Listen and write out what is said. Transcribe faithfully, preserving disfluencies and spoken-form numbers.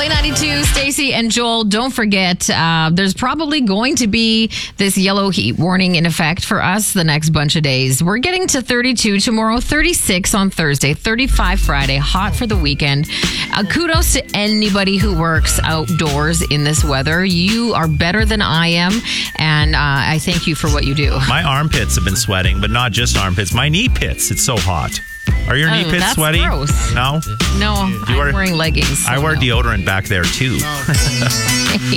Play ninety-two, Stacey and Joel. Don't forget, uh, there's probably going to be this yellow heat warning in effect for us the next bunch of days. We're getting to thirty-two tomorrow, thirty-six on Thursday, thirty-five Friday. Hot for the weekend. Uh, kudos to anybody who works outdoors in this weather. You are better than I am, and uh, I thank you for what you do. My armpits have been sweating, but not just armpits. My knee pits. It's so hot. Are your Oh, knee pits that's sweaty? gross. No? No, You I'm are- wearing leggings. so I wear no. deodorant back there, too.